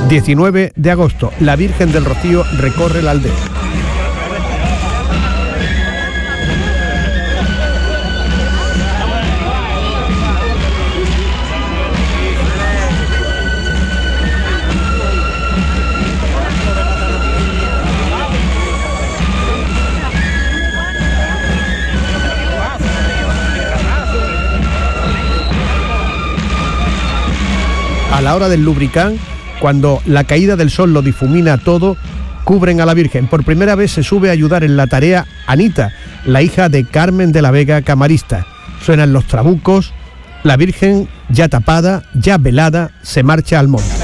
19 de agosto, la Virgen del Rocío recorre la aldea. A la hora del lubricán, cuando la caída del sol lo difumina todo, cubren a la Virgen. Por primera vez se sube a ayudar en la tarea Anita, la hija de Carmen de la Vega, camarista. Suenan los trabucos, la Virgen, ya tapada, ya velada, se marcha al monte.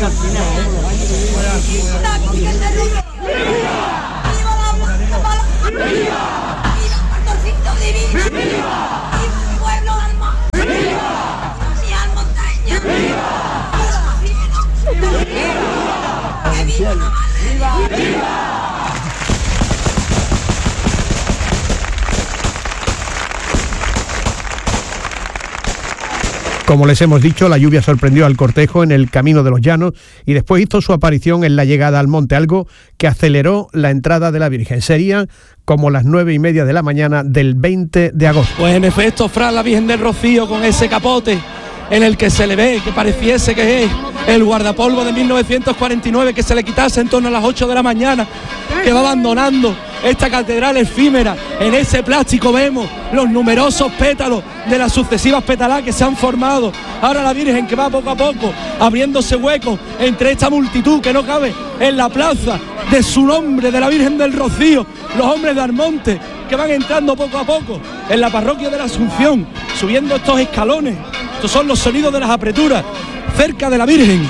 Como les hemos dicho, la lluvia sorprendió al cortejo en el Camino de los Llanos y después hizo su aparición en la llegada al monte, algo que aceleró la entrada de la Virgen. Serían como las 9:30 de la mañana del 20 de agosto. Pues en efecto, Fran, la Virgen del Rocío con ese capote en el que se le ve que pareciese que es el guardapolvo de 1949 que se le quitase en torno a las 8 de la mañana, que va abandonando esta catedral efímera. En ese plástico vemos los numerosos pétalos de las sucesivas pétalas que se han formado. Ahora la Virgen que va poco a poco abriéndose huecos entre esta multitud que no cabe en la plaza de su nombre, de la Virgen del Rocío, los hombres de Almonte que van entrando poco a poco en la parroquia de la Asunción, subiendo estos escalones. Estos son los sonidos de las apreturas cerca de la Virgen.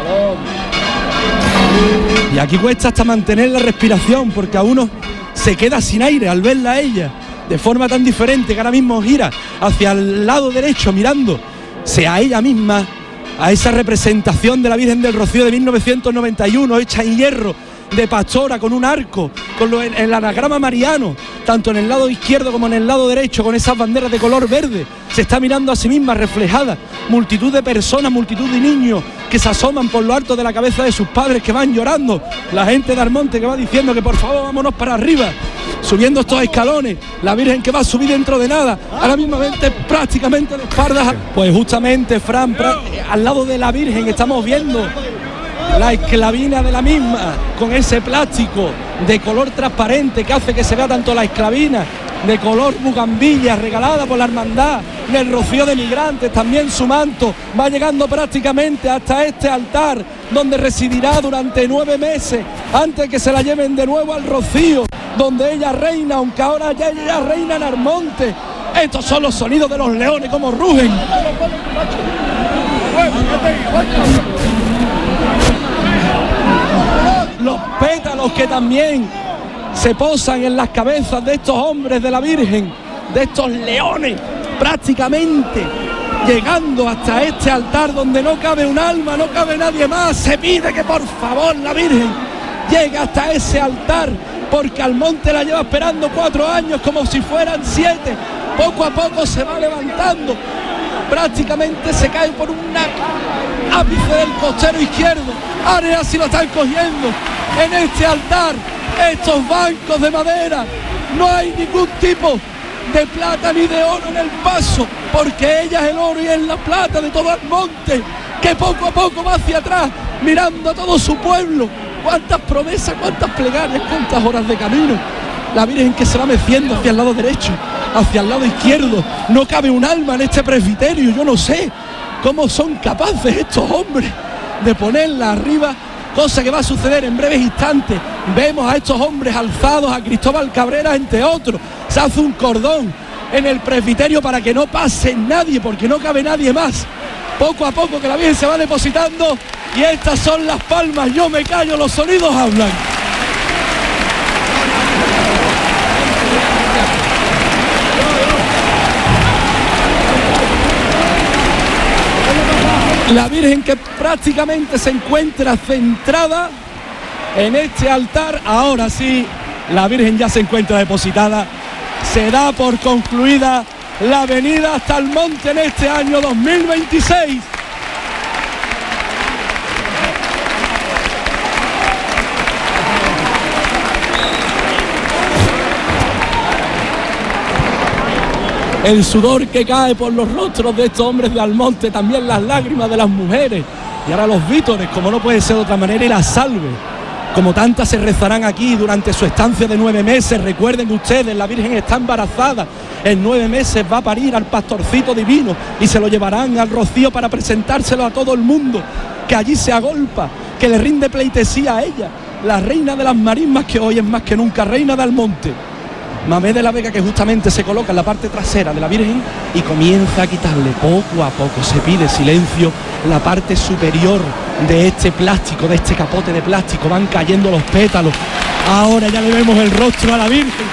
Y aquí cuesta hasta mantener la respiración porque a uno se queda sin aire al verla a ella de forma tan diferente, que ahora mismo gira hacia el lado derecho mirándose a ella misma, a esa representación de la Virgen del Rocío de 1991 hecha en hierro de pastora con un arco, con el anagrama mariano, tanto en el lado izquierdo como en el lado derecho, con esas banderas de color verde. Se está mirando a sí misma reflejada, multitud de personas, multitud de niños que se asoman por lo alto de la cabeza de sus padres, que van llorando, la gente de Almonte que va diciendo que por favor vámonos para arriba, subiendo estos escalones, la Virgen que va a subir dentro de nada, ahora mismamente prácticamente de espaldas. Pues justamente, Fran, al lado de la Virgen estamos viendo la esclavina de la misma, con ese plástico de color transparente que hace que se vea tanto la esclavina de color bugambilla regalada por la Hermandad del Rocío de Migrantes, también su manto va llegando prácticamente hasta este altar donde residirá durante 9 meses antes que se la lleven de nuevo al Rocío, donde ella reina, aunque ahora ya ella reina en Almonte. Estos son los sonidos de los leones como rugen. Los pétalos que también se posan en las cabezas de estos hombres de la Virgen, de estos leones, prácticamente llegando hasta este altar donde no cabe un alma, no cabe nadie más. Se pide que por favor la Virgen llegue hasta ese altar, porque Almonte la lleva esperando 4 años como si fueran 7. Poco a poco se va levantando, prácticamente se cae por una ápice del costero izquierdo. Ahora sí lo están cogiendo en este altar, estos bancos de madera. No hay ningún tipo de plata ni de oro en el paso, porque ella es el oro y es la plata de todo Almonte, que poco a poco va hacia atrás, mirando a todo su pueblo. Cuántas promesas, cuántas plegarias, cuántas horas de camino. La Virgen que se va meciendo hacia el lado derecho, hacia el lado izquierdo. No cabe un alma en este presbiterio. Yo no sé cómo son capaces estos hombres de ponerla arriba, cosa que va a suceder en breves instantes. Vemos a estos hombres alzados, a Cristóbal Cabrera entre otros. Se hace un cordón en el presbiterio para que no pase nadie, porque no cabe nadie más. Poco a poco que la Virgen se va depositando, y estas son las palmas. Yo me callo, los sonidos hablan. La Virgen que prácticamente se encuentra centrada en este altar. Ahora sí, la Virgen ya se encuentra depositada. Se da por concluida la venida hasta Almonte en este año 2026. el sudor que cae por los rostros de estos hombres de Almonte, también las lágrimas de las mujeres, y ahora los vítores, como no puede ser de otra manera, y las salves, como tantas se rezarán aquí durante su estancia de 9 meses. Recuerden ustedes, la Virgen está embarazada, en 9 meses va a parir al pastorcito divino y se lo llevarán al Rocío para presentárselo a todo el mundo, que allí se agolpa, que le rinde pleitesía a ella, la reina de las marismas, que hoy es más que nunca reina de Almonte. Mamé de la Vega, que justamente se coloca en la parte trasera de la Virgen y comienza a quitarle poco a poco, se pide silencio, la parte superior de este plástico, de este capote de plástico. Van cayendo los pétalos. Ahora ya le vemos el rostro a la Virgen,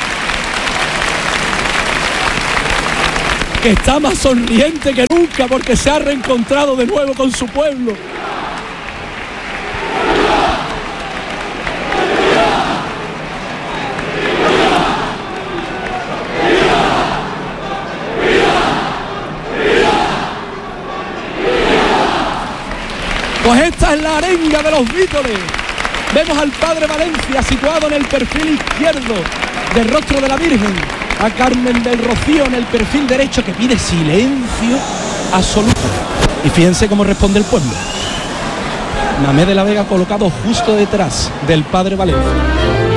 que está más sonriente que nunca porque se ha reencontrado de nuevo con su pueblo. Pues esta es la arenga de los vítores. Vemos al Padre Valencia situado en el perfil izquierdo del rostro de la Virgen, a Carmen del Rocío en el perfil derecho, que pide silencio absoluto. Y fíjense cómo responde el pueblo. Mamé de la Vega colocado justo detrás del Padre Valencia.